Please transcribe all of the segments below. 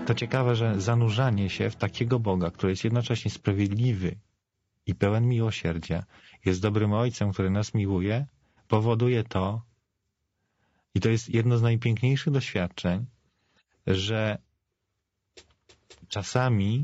to ciekawe, że zanurzanie się w takiego Boga, który jest jednocześnie sprawiedliwy i pełen miłosierdzia, jest dobrym Ojcem, który nas miłuje, powoduje to, i to jest jedno z najpiękniejszych doświadczeń, że czasami,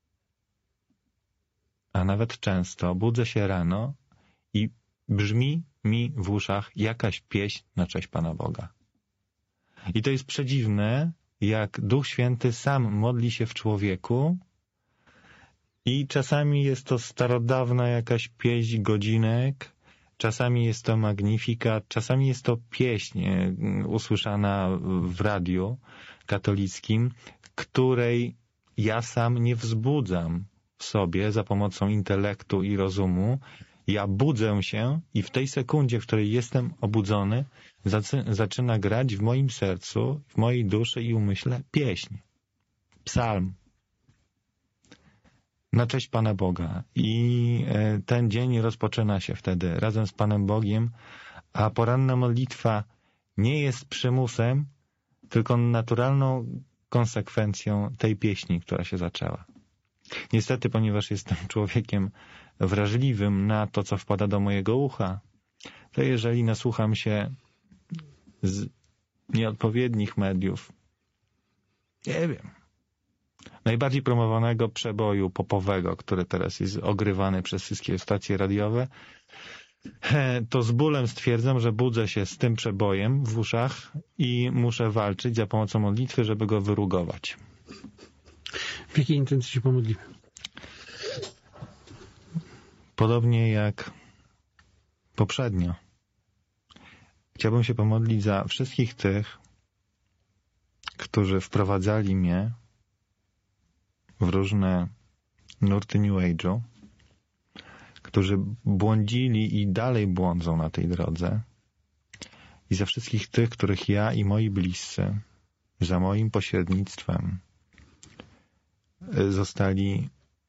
a nawet często, budzę się rano i brzmi mi w uszach jakaś pieśń na cześć Pana Boga. I to jest przedziwne, jak Duch Święty sam modli się w człowieku i czasami jest to starodawna jakaś pieśń godzinek, czasami jest to magnifikat, czasami jest to pieśń usłyszana w radiu katolickim, której ja sam nie wzbudzam w sobie za pomocą intelektu i rozumu. Ja budzę się i w tej sekundzie, w której jestem obudzony, zaczyna grać w moim sercu, w mojej duszy i umyśle pieśń, psalm na cześć Pana Boga. I ten dzień rozpoczyna się wtedy razem z Panem Bogiem, a poranna modlitwa nie jest przymusem, tylko naturalną konsekwencją tej pieśni, która się zaczęła. Niestety, ponieważ jestem człowiekiem wrażliwym na to, co wpada do mojego ucha, to jeżeli nasłucham się z nieodpowiednich mediów, nie wiem, najbardziej promowanego przeboju popowego, który teraz jest ogrywany przez wszystkie stacje radiowe, to z bólem stwierdzam, że budzę się z tym przebojem w uszach i muszę walczyć za pomocą modlitwy, żeby go wyrugować. W jakiej intencji się pomodlimy? Podobnie jak poprzednio. Chciałbym się pomodlić za wszystkich tych, którzy wprowadzali mnie w różne nurty New Age'u, którzy błądzili i dalej błądzą na tej drodze, i za wszystkich tych, których ja i moi bliscy za moim pośrednictwem zostali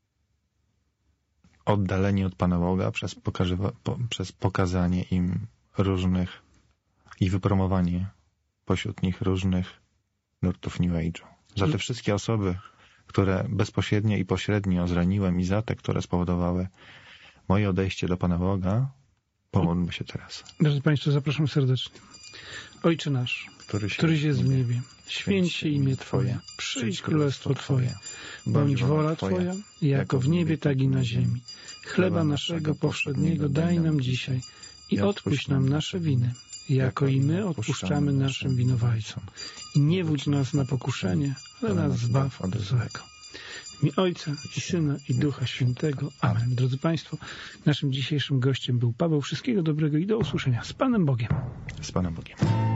oddaleni od Pana Boga przez pokazanie im różnych i wypromowanie pośród nich różnych nurtów New Age'u. Za te wszystkie osoby, które bezpośrednio i pośrednio zraniłem, i za te, które spowodowały moje odejście do Pana Boga, pomódlmy się teraz. Drodzy Państwo, zapraszam serdecznie. Ojcze nasz, któryś jest w niebie, święć się imię Twoje, przyjdź królestwo Twoje, bądź wola Twoja, jako w niebie, tak i na ziemi. Chleba naszego powszedniego daj nam dzisiaj i odpuść nam nasze winy, jako i my odpuszczamy naszym winowajcom. I nie wódź nas na pokuszenie, ale nas zbaw od złego. W imię Ojca i Syna i Ducha Świętego. Amen. Drodzy Państwo, naszym dzisiejszym gościem był Paweł. Wszystkiego dobrego i do usłyszenia. Z Panem Bogiem. Z Panem Bogiem.